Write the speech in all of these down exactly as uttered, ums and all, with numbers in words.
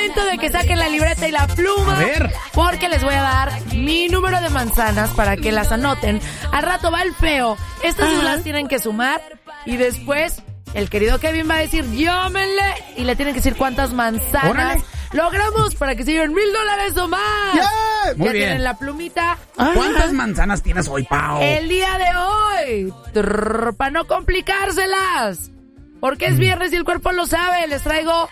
momento de que saquen la libreta y la pluma. A ver. Porque les voy a dar mi número de manzanas para que las anoten. Al rato va el feo. Estas uh-huh. las tienen que sumar. Y después, el querido Kevin va a decir, llámenle. Y le tienen que decir cuántas manzanas ¡Órale! Logramos para que se lleven mil dólares o más. Yeah. Muy ya bien. Tienen la plumita. ¿Cuántas manzanas tienes hoy, Pao? El día de hoy. Para no complicárselas. Porque es viernes y el cuerpo lo sabe. Les traigo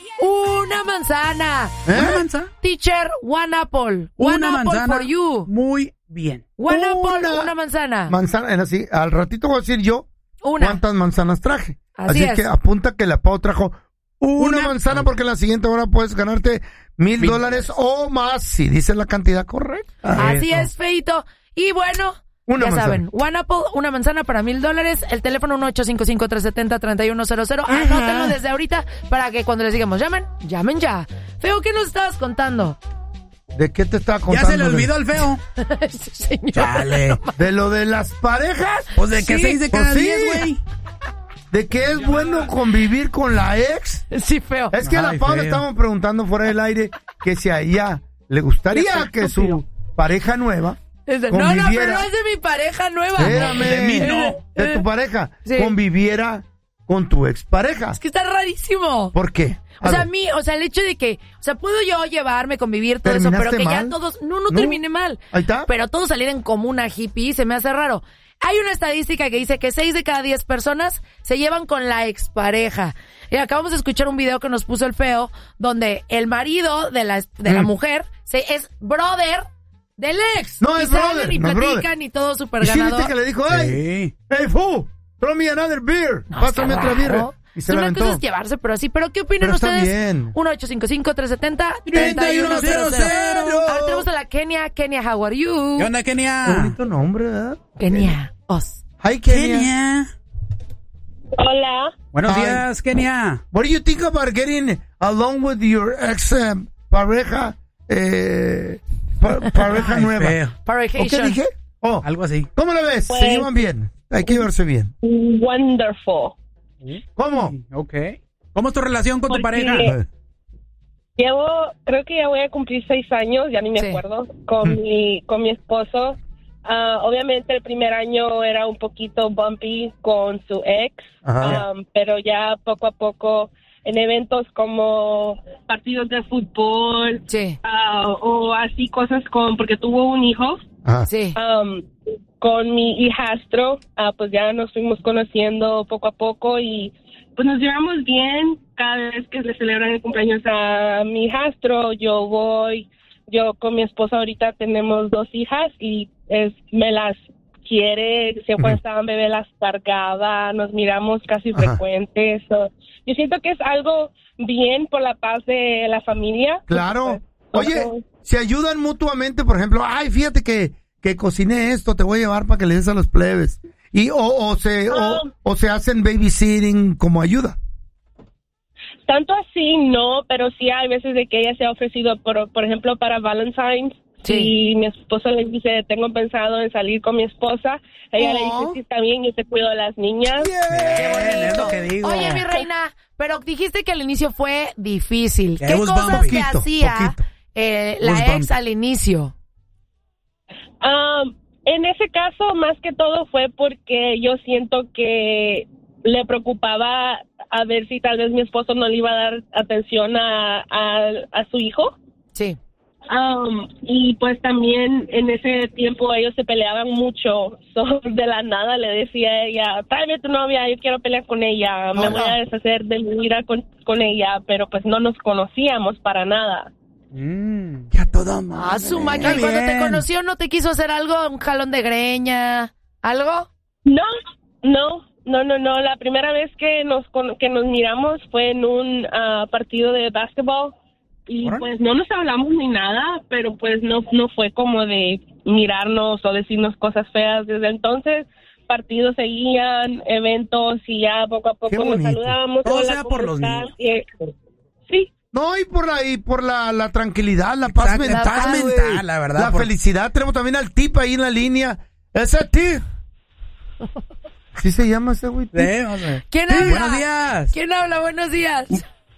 una manzana. ¿Eh? ¿Una manzana? Teacher, one apple. One una apple manzana for you. Muy bien. One una apple, una manzana. Manzana, así, al ratito voy a decir yo una. cuántas manzanas traje. Así, así es. que apunta que la Pau trajo una, una manzana porque en la siguiente hora puedes ganarte mil dólares o más si dices la cantidad correcta. Así Eso. es, feito. Y bueno... Una ya manzana. saben, one apple, una manzana para mil dólares. El teléfono uno ocho cinco cinco, tres siete cero, tres uno cero cero. Anótenlo desde ahorita para que cuando les digamos llamen, llamen ya. Feo, ¿qué nos estabas contando? ¿De qué te estaba contando? Ya se le olvidó al feo. Señor, Chale. no, ¿De lo de las parejas? Pues de que sí, seis de cada pues diez, sí. güey. ¿De que es bueno convivir con la ex? Sí, feo. Es que a la Ay, Pau le feo. estábamos preguntando fuera del aire que si a ella le gustaría que su pareja nueva De, no, no, pero no es de mi pareja nueva. Espérame. De mí no. De tu pareja. Sí. Conviviera con tu expareja. Es que está rarísimo. ¿Por qué? A O sea, a ver. mí, o sea, el hecho de que, o sea, puedo yo llevarme, convivir, todo eso, pero que mal? ya todos, no, no, ¿No? terminé mal. Ahí está. Pero todos salieran como una hippie, se me hace raro. Hay una estadística que dice que seis de cada diez personas se llevan con la expareja. Y acabamos de escuchar un video que nos puso el feo, donde el marido de la, de mm. la mujer se, es brother del ex. No y es salen brother, y no es platican brother. y todo súper ¿Y sí ganador. viste que le dijo, hey, Sí. hey, fool, throw me another beer. No, Pásame está otra birra. raro. Y se Una la aventó. cosa es llevarse, pero así. ¿Pero qué opinan Pero está ustedes? bien. uno ocho cinco cinco, tres siete cero, tres uno cero cero. Ahora tenemos a la Kenia. Kenia, how are you? ¿Qué onda, Qué Kenia? bonito nombre, ¿verdad? Kenia, os. Hi, Kenia. Kenia. Hola. Buenos Hi. días, Kenia. What do you think about getting along with your ex um, pareja, eh, pa- pareja Ay, nueva? feo. ¿O qué Parvacation. dije? Oh, Algo así. ¿cómo la ves? Pues- ¿Se llevan bien? Hay que llevarse bien. Wonderful. ¿Cómo? Ok. ¿Cómo es tu relación con tu Porque- pareja? Llevo, creo que ya voy a cumplir seis años, ya ni me Sí. acuerdo, con mi con mi esposo. Ah, obviamente el primer año era un poquito bumpy con su ex, Ajá. um, pero ya poco a poco en eventos como partidos de fútbol Sí, ah, o así cosas con, porque tuvo un hijo. Ajá. sí. Um, con mi hijastro, ah, pues ya nos fuimos conociendo poco a poco y pues nos llevamos bien. Cada vez que le celebran el cumpleaños a mi hijastro, yo voy. Yo con mi esposa ahorita tenemos dos hijas y es, me las quiere. Siempre cuando estaban bebé las cargaba, nos miramos casi Ajá. frecuentes. So, yo siento que es algo bien por la paz de la familia. Claro. Pues, Oye, nosotros- se ayudan mutuamente, por ejemplo, ay, fíjate que, que cociné esto, te voy a llevar para que le des a los plebes. Y, o, o se, Ah. o, o se hacen babysitting como ayuda. Tanto así no, pero sí hay veces de que ella se ha ofrecido, por, por ejemplo, para Valentine's. Sí. Y mi esposo le dice, tengo pensado en salir con mi esposa. Ella le Oh. dice, sí, está bien, yo te cuido de las niñas. Qué bonito. Es lo que digo. Oye, mi reina, pero dijiste que al inicio fue difícil. Que ¿Qué was cosas bumpy. te Poquito, hacía poquito. eh, Was la ex bumpy. al inicio? Um, en ese caso, más que todo fue porque yo siento que le preocupaba a ver si tal vez mi esposo no le iba a dar atención a, a, a su hijo. Sí. Um, y pues también en ese tiempo ellos se peleaban mucho. So, de la nada le decía a ella, tráeme tu novia, yo quiero pelear con ella, me Ajá. voy a deshacer de mi vida con, con ella, pero pues no nos conocíamos para nada. Mm. Ya toda madre. Ah, su máquina. Está ¿Cuando te bien. conoció no te quiso hacer algo? ¿Un jalón de greña? ¿Algo? No, no, no, no, no. La primera vez que nos con- que nos miramos fue en un ah, partido de básquetbol y Órale. pues no nos hablamos ni nada, pero pues no no fue como de mirarnos o decirnos cosas feas. Desde entonces partidos seguían, eventos y ya poco a Qué poco nos bonito. saludábamos. Todo Hola, sea ¿cómo por los estás? niños. Y, eh, sí. No, y por la, y por la, la tranquilidad, la paz Exacto, mental, la paz güey. mental, la verdad, La por- felicidad. Tenemos también al tip ahí en la línea. ¿Ese tip? ¿Sí se llama ese güey? Sí, vamos a ver. ¿Quién Sí, habla? buenos días. ¿Quién habla? Buenos días. Tip.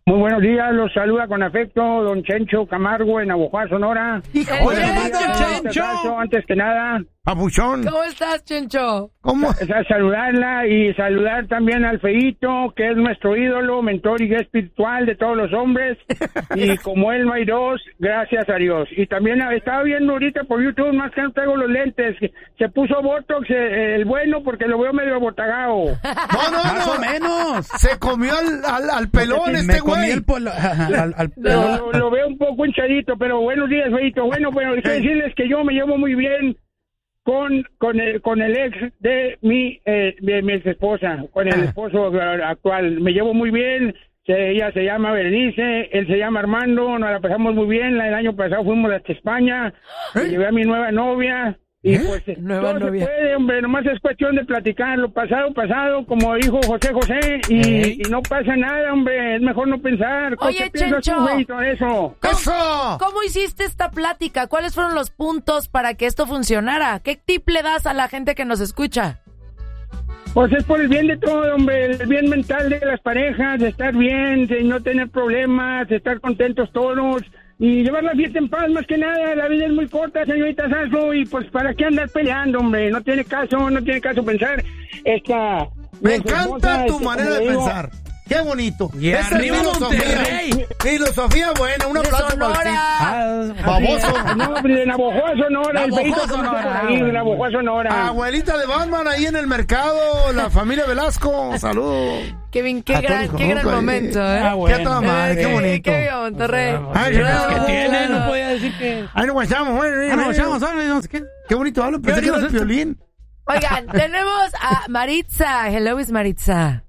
Muy buenos días, los saluda con afecto don Chencho Camargo en Navojoa, Sonora. Hijo ¡Oye, de Chencho! madre. Chencho! Antes que nada, Papuchón. ¿Cómo estás, Chencho? ¿Cómo? o sea, saludarla y saludar también al Feito, que es nuestro ídolo, mentor y guía espiritual de todos los hombres. Y como él no hay dos, gracias a Dios. Y también estaba viendo ahorita por YouTube, más que no traigo los lentes, que se puso Botox eh, el bueno porque lo veo medio abotagado. No, no, Más no. o menos. Se comió al, al, al pelón Me este comí güey. el polo- al, al- Lo, lo veo un poco hinchadito, pero buenos días, Feito. Bueno, bueno, quiero decirles que yo me llevo muy bien con con el, con el ex de mi, eh, de mi ex esposa, con el esposo actual. Me llevo muy bien. Se, ella se llama Berenice, él se llama Armando. Nos la pasamos muy bien. El año pasado fuimos hasta España. Me llevé a mi nueva novia. Y pues Nueva todo novia. se puede, hombre, nomás es cuestión de platicar lo pasado, pasado, como dijo José José, y, y no pasa nada, hombre, es mejor no pensar. Oye, ¿Qué piensas tú, Chencho. Feito, de eso? ¡Eso! ¿Cómo hiciste esta plática? ¿Cuáles fueron los puntos para que esto funcionara? ¿Qué tip le das a la gente que nos escucha? Pues es por el bien de todo, hombre, el bien mental de las parejas, de estar bien, de no tener problemas, de estar contentos todos y llevar la fiesta en paz, más que nada. La vida es muy corta, señorita Sasso, y pues para qué andar peleando, hombre, no tiene caso, no tiene caso pensar. Esta Me nuestra encanta esposa, tu este, manera como de le digo, pensar. Qué bonito. Y Esa arriba es Monterrey. Filosofía buena, un ¡De aplauso para Sonora! ti. Ah, Baboso. No, de Navojoa, Sonora, el Navojoa, Feito que Sonora. está por ahí, de Navojoa, Sonora. Abuelita de Batman ahí en el mercado, la familia Velasco. Saludos. Kevin, qué A gran, todos qué gran conozco ahí. momento, ¿eh? Ah, bueno. Qué toda madre, qué Eh, bonito. Qué viva Monterrey. Ay, ¿Qué no, tiene? No podía decir que... Ahí nos guachamos, güey. Ah, no, echamos, ah, no sé qué. Qué bonito hablo, pensé que era el bonito. violín. Oigan, tenemos a Maritza. Hello, is Maritza.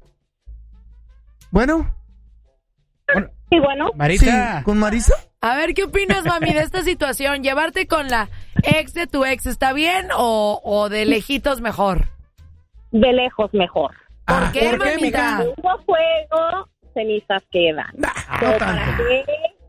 Bueno, Sí, bueno, sí, Marita. ¿con Marisa? A ver, ¿qué opinas, mami, de esta situación? ¿Llevarte con la ex de tu ex está bien o, o de lejitos mejor? de lejos mejor. ¿Por Ah, qué, ¿por qué, mamita? mija? Hubo fuego, cenizas quedan. Ah, Pero no ¿para tanto. qué,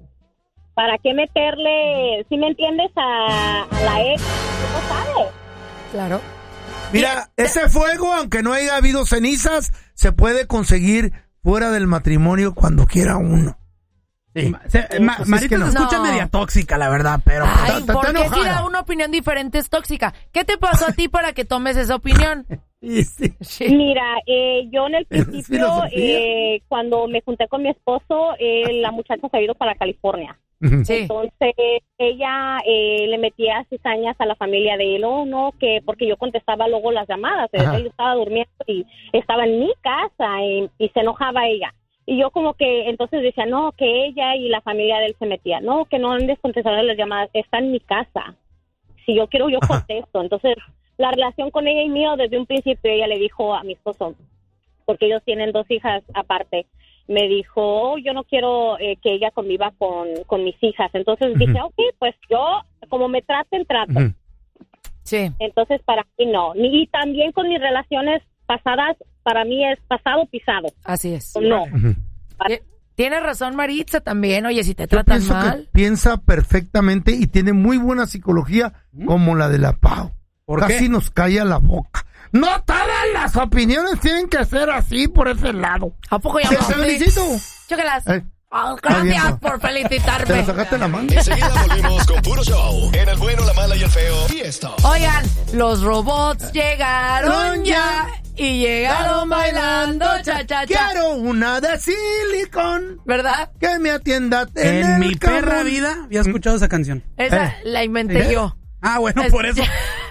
¿Para qué meterle, si me entiendes, a, a la ex? No sabe. Claro. Mira, ese fuego, aunque no haya habido cenizas, se puede conseguir fuera del matrimonio cuando quiera uno. Sí. Ma- se- ma- Pues es Marita que no. se escucha No. media tóxica, la verdad, pero... Ay, está- está ¿por qué si enojada. da una opinión diferente es tóxica? ¿Qué te pasó a ti para que tomes esa opinión? Sí, sí. Sí. Mira, eh, yo en el Es principio, filosofía. eh, cuando me junté con mi esposo, eh, la muchacha se ha ido para California. Sí. Entonces, ella eh, le metía cizañas a la familia de él, oh, no, que porque yo contestaba luego las llamadas, él, Ajá. él estaba durmiendo y estaba en mi casa y, y se enojaba ella. Y yo como que entonces decía, no, que ella y la familia de él se metían, no, que no andes contestando las llamadas, está en mi casa. Si yo quiero, yo contesto. Entonces, la relación con ella y mío, desde un principio, ella le dijo a mi esposo, porque ellos tienen dos hijas aparte, me dijo, oh, yo no quiero eh, que ella conviva con, con mis hijas. Entonces Ujú. dije, ok, pues yo, como me traten, trato. Ujú. Sí. Entonces, para mí no. Y también con mis relaciones pasadas, para mí es pasado pisado. Así es. No. Ujú. Ti- Tienes razón, Maritza, también. Oye, si te Yo tratan pienso mal. que piensa perfectamente y tiene muy buena psicología como la de la Pau. ¿Por Casi qué? nos calla la boca. No todas las opiniones tienen que ser así por ese lado. ¿A poco ya Te no? felicito. Chócalas. Eh, Oh, está bien, gracias ¿no? por Te lo felicitarme. sacaste la manga. Enseguida volvemos con puro show. En el bueno, la mala y el feo. Y esto. Oigan, los robots llegaron ya y llegaron bailando cha cha cha. Quiero una de silicón ¿Verdad? que me atienda en, En el mi perra cajón. vida había escuchado esa canción. Esa Eh. la inventé ¿Eh? yo. Ah, bueno, Es- por eso.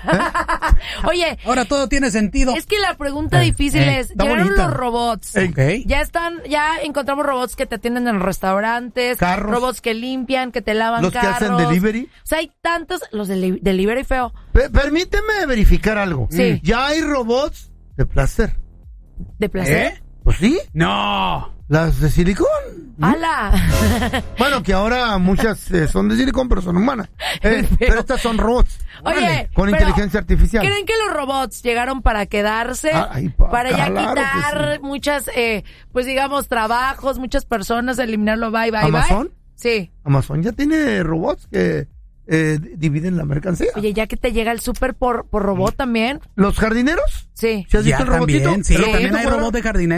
Oye, Ahora todo tiene sentido. es que la pregunta Eh, difícil eh, es, está llegaron bonita. los robots. Eh, Ok. Ya están, ya encontramos robots que te atienden en los restaurantes, Carros. robots que limpian, que te lavan Los que carros. hacen delivery. O sea, hay tantos, los de li- delivery feo. Pe- permíteme verificar algo. Sí. Ya hay robots de placer. De placer. ¿Eh? Pues sí, No. las de silicón. ¡Hala! Bueno, que ahora muchas eh, son de silicón, pero son humanas. Eh, pero estas son robots. Oye, Órale, con pero, inteligencia artificial. ¿creen que los robots llegaron para quedarse? Ay, pa- para ya claro que quitar sí. muchas, eh, pues digamos, trabajos, muchas personas, eliminarlo, bye, bye, ¿Amazon? bye. Sí. Amazon ya tiene robots que eh, dividen la mercancía. Oye, ya que te llega el súper por, por robot también. ¿Los jardineros? Sí. ¿Sí has Ya visto el robotito? también, sí, ¿El también hay robotito, robot de jardinero. Eh,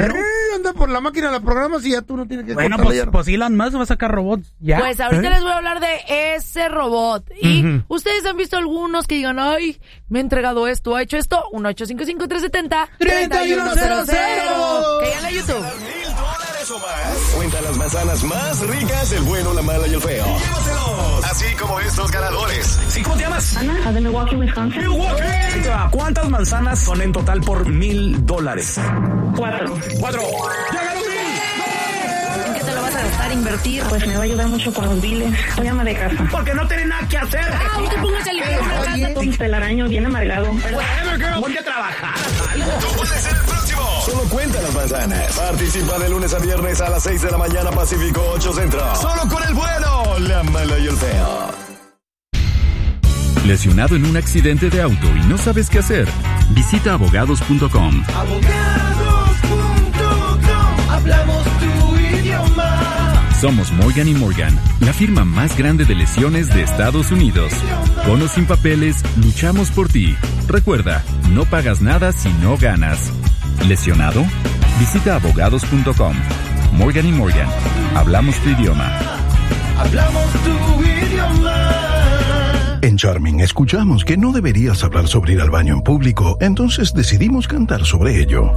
anda por la máquina, la programas y ya tú no tienes que Bueno, cortarle pues, hierba. pues Elon Musk va a sacar robots. Ya. Pues ahorita ¿Eh? les voy a hablar de ese robot. Y Ujú. ustedes han visto algunos que digan, ay, me he entregado esto, ha hecho esto. uno ocho cinco cinco tres siete cero treinta y uno cero cero. Que ya en la YouTube. Mil dólares o más. Cuenta las manzanas más ricas del bueno, la mala y el feo. Llévatelos. Así como estos ganadores. ¿Sí, cómo te llamas? Ana, de Milwaukee, Wisconsin. Milwaukee. ¿Cuántas manzanas son en total por mil dólares? Cuatro. Cuatro. ¿En qué te lo vas a gastar, invertir? Pues me va a ayudar mucho con los biles. Soy ama de casa. Porque no tiene nada que hacer. Ah, no te pongas a limpiar una casa. Un telaraño bien amargado. Ponte a trabajar. Tú puedes ser el próximo. Solo cuenta las manzanas. Participa de lunes a viernes a las seis de la mañana Pacífico, ocho Centro. Solo con el bueno, la mala y el feo. ¿Lesionado en un accidente de auto y no sabes qué hacer? Visita abogados punto com. abogados punto com. Hablamos tu idioma. Somos Morgan y Morgan, la firma más grande de lesiones de Estados Unidos. Con o sin papeles, luchamos por ti. Recuerda, no pagas nada si no ganas. ¿Lesionado? Visita abogados punto com. Morgan y Morgan, hablamos tu idioma. Hablamos tu idioma. En Charming escuchamos que no deberías hablar sobre ir al baño en público, entonces decidimos cantar sobre ello.